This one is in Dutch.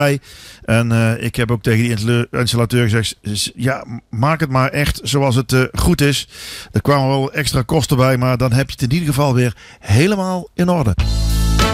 En ik heb ook tegen die installateur gezegd, ja, maak het maar echt zoals het goed is. Er kwamen wel extra kosten bij, maar dan heb je het in ieder geval weer helemaal in orde.